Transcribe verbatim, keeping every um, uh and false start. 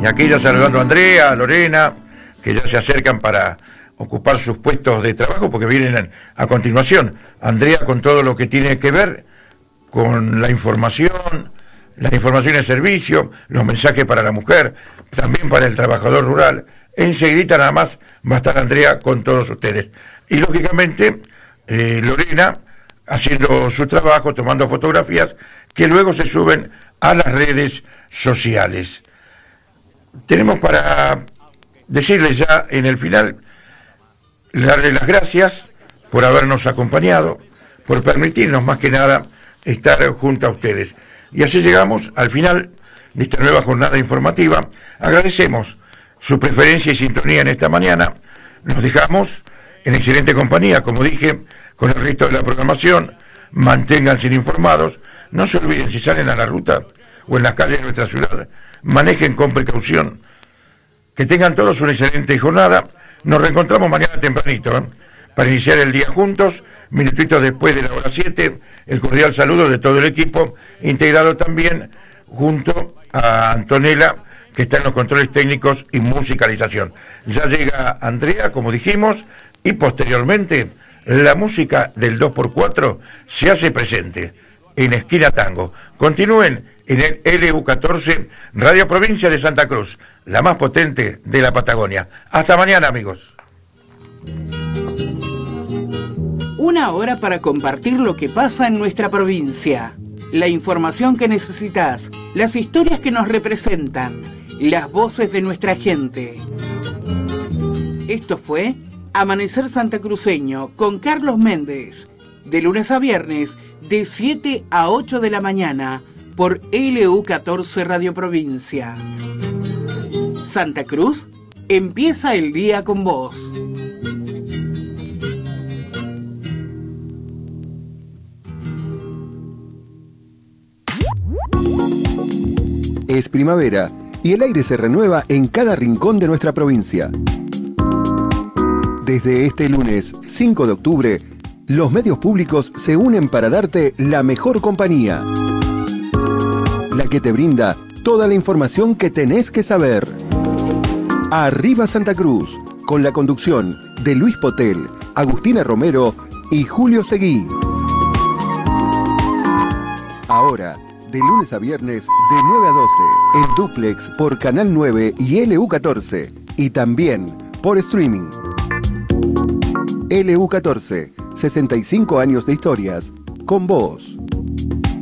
Y aquí ya saludando a Andrea, a Lorena, que ya se acercan para ocupar sus puestos de trabajo, porque vienen a continuación. Andrea con todo lo que tiene que ver con la información, la información de servicio, los mensajes para la mujer, también para el trabajador rural. Enseguidita nada más va a estar Andrea con todos ustedes. Y lógicamente, eh, Lorena haciendo su trabajo, tomando fotografías, que luego se suben a las redes sociales. Tenemos para decirles ya en el final, darle las gracias por habernos acompañado, por permitirnos más que nada estar junto a ustedes. Y así llegamos al final de esta nueva jornada informativa. Agradecemos su preferencia y sintonía en esta mañana. Nos dejamos en excelente compañía, como dije, con el resto de la programación. Manténganse informados. No se olviden, si salen a la ruta o en las calles de nuestra ciudad, manejen con precaución. Que tengan todos una excelente jornada. Nos reencontramos mañana tempranito, ¿eh? Para iniciar el día juntos, minutitos después de la hora siete. El cordial saludo de todo el equipo, integrado también junto a Antonella, que está en los controles técnicos y musicalización. Ya llega Andrea, como dijimos, y posteriormente la música del dos por cuatro se hace presente en Esquina Tango. Continúen en el L U catorce, Radio Provincia de Santa Cruz, la más potente de la Patagonia. Hasta mañana, amigos. Una hora para compartir lo que pasa en nuestra provincia. La información que necesitas, las historias que nos representan, las voces de nuestra gente. Esto fue Amanecer Santacruceño con Carlos Méndez. De lunes a viernes, de siete a ocho de la mañana, por L U catorce Radio Provincia. Santa Cruz, empieza el día con vos. Es primavera y el aire se renueva en cada rincón de nuestra provincia. Desde este lunes cinco de octubre, los medios públicos se unen para darte la mejor compañía, la que te brinda toda la información que tenés que saber. Arriba Santa Cruz, con la conducción de Luis Potel, Agustina Romero y Julio Seguí. Ahora, de lunes a viernes, de nueve a doce, en Duplex por Canal nueve y L U catorce, y también por streaming. L U catorce, sesenta y cinco años de historias, con vos.